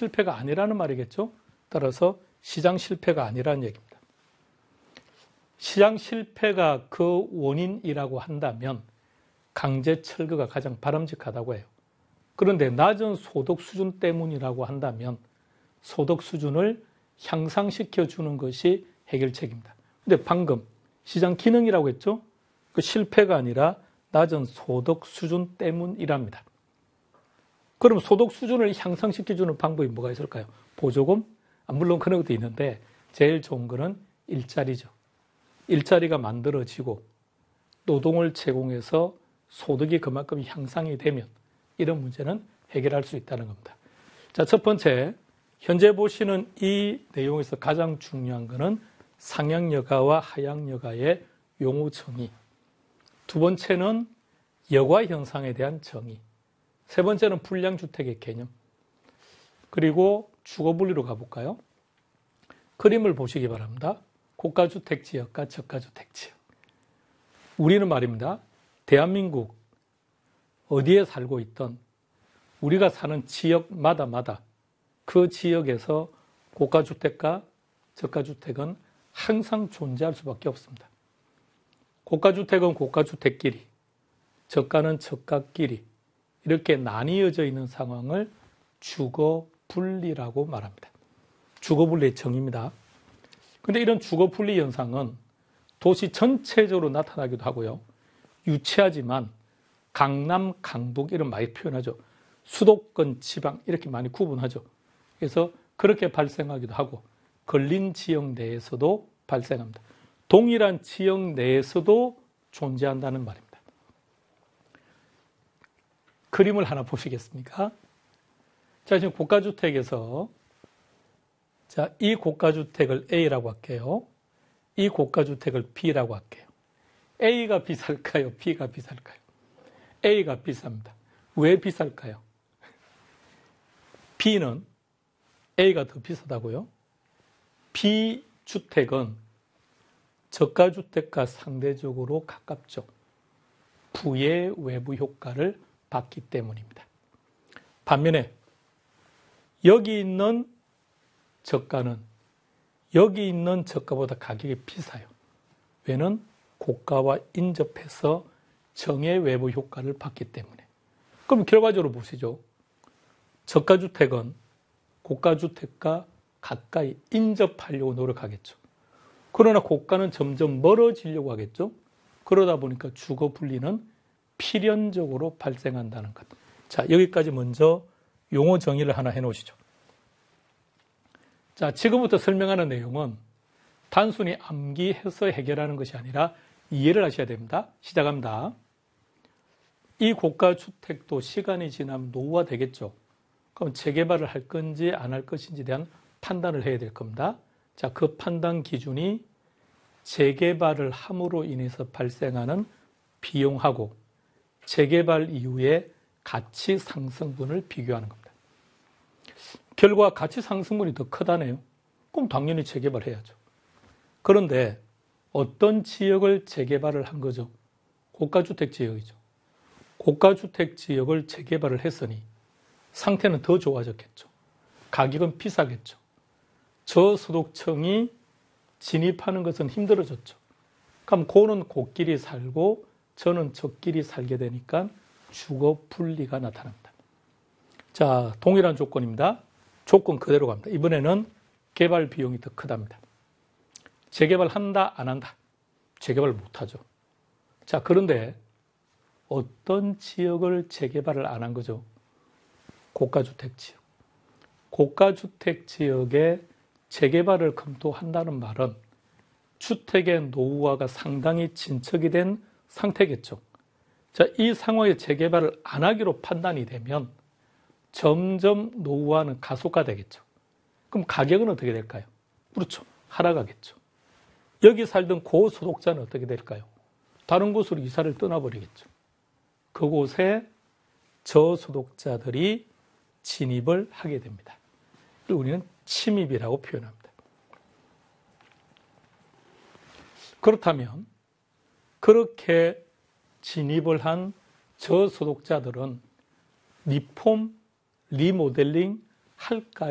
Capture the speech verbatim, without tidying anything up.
실패가 아니라는 말이겠죠. 따라서 시장 실패가 아니라는 얘기입니다. 시장 실패가 그 원인이라고 한다면 강제 철거가 가장 바람직하다고 해요. 그런데 낮은 소득 수준 때문이라고 한다면 소득 수준을 향상시켜 주는 것이 해결책입니다. 근데 방금 시장 기능이라고 했죠? 그 실패가 아니라 낮은 소득 수준 때문이랍니다. 그럼 소득 수준을 향상시켜 주는 방법이 뭐가 있을까요? 보조금? 물론 그런 것도 있는데 제일 좋은 거는 일자리죠. 일자리가 만들어지고 노동을 제공해서 소득이 그만큼 향상이 되면 이런 문제는 해결할 수 있다는 겁니다. 자, 첫 번째, 현재 보시는 이 내용에서 가장 중요한 것은 상향여가와 하향여가의 용어 정의. 두 번째는 여가 현상에 대한 정의. 세 번째는 불량주택의 개념. 그리고 주거분리로 가볼까요? 그림을 보시기 바랍니다. 고가주택 지역과 저가주택 지역. 우리는 말입니다. 대한민국 어디에 살고 있던 우리가 사는 지역마다마다 그 지역에서 고가주택과 저가주택은 항상 존재할 수밖에 없습니다. 고가주택은 고가주택끼리, 저가는 저가끼리 이렇게 나뉘어져 있는 상황을 주거분리라고 말합니다. 주거분리의 정의입니다. 그런데 이런 주거분리 현상은 도시 전체적으로 나타나기도 하고요. 유치하지만 강남, 강북 이런 많이 표현하죠. 수도권, 지방 이렇게 많이 구분하죠. 그래서 그렇게 발생하기도 하고 걸린 지역 내에서도 발생합니다. 동일한 지역 내에서도 존재한다는 말입니다. 그림을 하나 보시겠습니까? 자, 지금 고가주택에서 자, 이 고가주택을 A라고 할게요. 이 고가주택을 B라고 할게요. A가 비쌀까요? B가 비쌀까요? A가 비쌉니다. 왜 비쌀까요? B는 A가 더 비싸다고요? B 주택은 저가주택과 상대적으로 가깝죠. 부의 외부 효과를 받기 때문입니다. 반면에 여기 있는 저가는 여기 있는 저가보다 가격이 비싸요. 왜는 고가와 인접해서 정의 외부 효과를 받기 때문에. 그럼 결과적으로 보시죠. 저가주택은 고가주택과 가까이 인접하려고 노력하겠죠. 그러나 고가는 점점 멀어지려고 하겠죠. 그러다 보니까 주거분리는 필연적으로 발생한다는 것. 자, 여기까지 먼저 용어 정의를 하나 해놓으시죠. 자, 지금부터 설명하는 내용은 단순히 암기해서 해결하는 것이 아니라 이해를 하셔야 됩니다. 시작합니다. 이 고가주택도 시간이 지나면 노후화 되겠죠. 그럼 재개발을 할 건지 안 할 것인지에 대한 판단을 해야 될 겁니다. 자, 그 판단 기준이 재개발을 함으로 인해서 발생하는 비용하고 재개발 이후에 가치 상승분을 비교하는 겁니다. 결과 가치 상승분이 더 크다네요. 그럼 당연히 재개발해야죠. 그런데 어떤 지역을 재개발을 한 거죠? 고가주택 지역이죠. 고가주택 지역을 재개발을 했으니 상태는 더 좋아졌겠죠. 가격은 비싸겠죠. 저소득층이 진입하는 것은 힘들어졌죠. 그럼 고는 고끼리 살고 저는 저끼리 살게 되니까 주거 분리가 나타납니다. 자, 동일한 조건입니다. 조건 그대로 갑니다. 이번에는 개발 비용이 더 크답니다. 재개발 한다, 안 한다? 재개발 못하죠. 자, 그런데 어떤 지역을 재개발을 안 한 거죠? 고가주택 지역. 고가주택 지역에 재개발을 검토한다는 말은 주택의 노후화가 상당히 진척이 된 상태겠죠. 자, 이 상황에 재개발을 안 하기로 판단이 되면 점점 노후화는 가속화되겠죠. 그럼 가격은 어떻게 될까요? 그렇죠. 하락하겠죠. 여기 살던 고소득자는 어떻게 될까요? 다른 곳으로 이사를 떠나버리겠죠. 그곳에 저소득자들이 진입을 하게 됩니다. 우리는 침입이라고 표현합니다. 그렇다면 그렇게 진입을 한 저소득자들은 리폼, 리모델링 할까요?